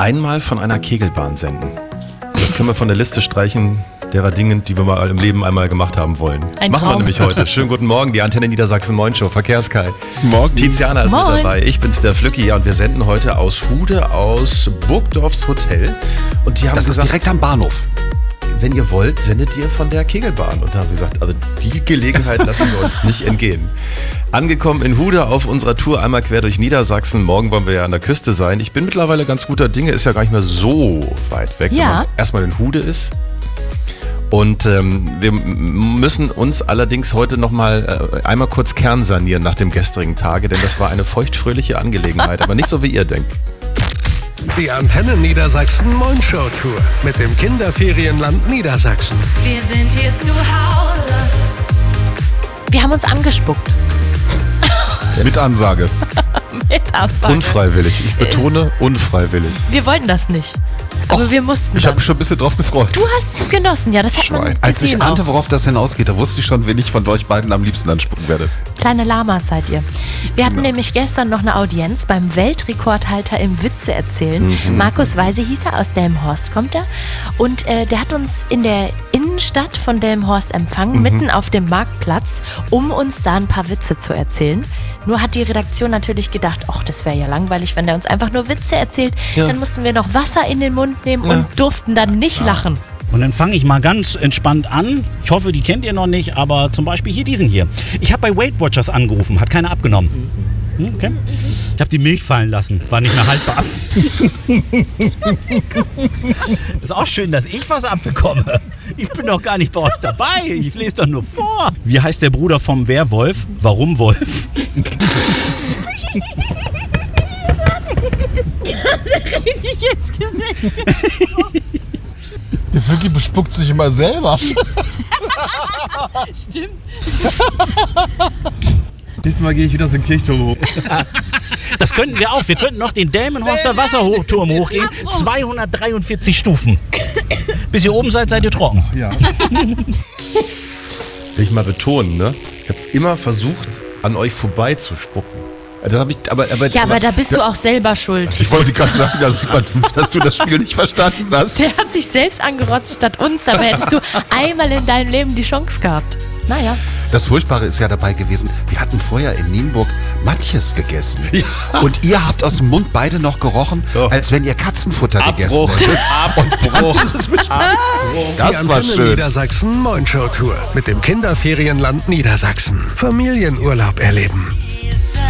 einmal von einer Kegelbahn senden. Das können wir von der Liste streichen, derer Dinge, die wir mal im Leben einmal gemacht haben wollen. Machen wir nämlich heute. Schönen guten Morgen, die Antenne Niedersachsen Moin Show, Verkehrskai. Morgen. Tiziana ist mit dabei, ich bin's, der Flücki, ja, und wir senden heute aus Hude, aus Burgdorfs Hotel. Und die haben das gesagt, ist direkt am Bahnhof. Wenn ihr wollt, sendet ihr von der Kegelbahn. Und da haben wir gesagt, also die Gelegenheit lassen wir uns nicht entgehen. Angekommen in Hude auf unserer Tour einmal quer durch Niedersachsen. Morgen wollen wir ja an der Küste sein. Ich bin mittlerweile ganz guter Dinge, ist ja gar nicht mehr so weit weg, wenn man erstmal in Hude ist. Und wir müssen uns allerdings heute nochmal einmal kurz kernsanieren nach dem gestrigen Tage, denn das war eine feuchtfröhliche Angelegenheit, aber nicht so, wie ihr denkt. Die Antenne Niedersachsen Moin Show Tour mit dem Kinderferienland Niedersachsen. Wir sind hier zu Hause. Wir haben uns angespuckt. Mit Ansage. Mit Ansage. Unfreiwillig. Ich betone unfreiwillig. Wir wollten das nicht. Aber wir mussten. Ich habe mich schon ein bisschen drauf gefreut. Du hast es genossen, ja, das hat man gesehen. Als ich ahnte, worauf das hinausgeht, da wusste ich schon, wen ich von euch beiden am liebsten anspucken werde. Kleine Lamas seid ihr. Wir hatten nämlich gestern noch eine Audienz beim Weltrekordhalter im Witze erzählen. Markus Weise hieß er, aus Delmenhorst kommt er. Und der hat uns in der Innenstadt von Delmenhorst empfangen, mitten auf dem Marktplatz, um uns da ein paar Witze zu erzählen. Nur hat die Redaktion natürlich gedacht, ach, das wäre ja langweilig, wenn der uns einfach nur Witze erzählt. Ja. Dann mussten wir noch Wasser in den Mund nehmen und durften dann nicht lachen. Und dann fange ich mal ganz entspannt an. Ich hoffe, die kennt ihr noch nicht, aber zum Beispiel hier diesen hier. Ich habe bei Weight Watchers angerufen, hat keiner abgenommen. Okay. Ich habe die Milch fallen lassen, war nicht mehr haltbar. Ist auch schön, dass ich was abbekomme. Ich bin doch gar nicht bei euch dabei, ich lese doch nur vor. Wie heißt der Bruder vom Werwolf? Warum Wolf? Richtig ins Gesicht. Der Flücki bespuckt sich immer selber. Stimmt. Nächstes Mal gehe ich wieder aus dem Kirchturm hoch. Das könnten wir auch. Wir könnten noch den Delmenhorster Wasserturm hochgehen. 243 Stufen. Bis ihr oben seid, seid ihr trocken. Ja. Will ich mal betonen, ne? Ich habe immer versucht, an euch vorbei zu spucken. Das hab ich, aber da bist du auch selber schuld. Ich wollte gerade sagen, dass du das Spiel nicht verstanden hast. Der hat sich selbst angerotzt statt uns. Dabei hättest du einmal in deinem Leben die Chance gehabt. Naja. Das Furchtbare ist ja dabei gewesen, wir hatten vorher in Nienburg manches gegessen. Ja. Und ihr habt aus dem Mund beide noch gerochen, als wenn ihr Katzenfutter gegessen hättet. Abbruch. Das war schön. Niedersachsen Moin Show Tour mit dem Kinderferienland Niedersachsen. Familienurlaub erleben.